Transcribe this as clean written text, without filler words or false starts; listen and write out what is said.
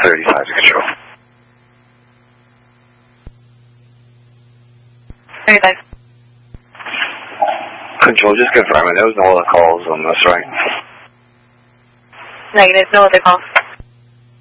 35 to control. 35. Control, just confirming. There was no other calls on this, right? Negative, no other calls.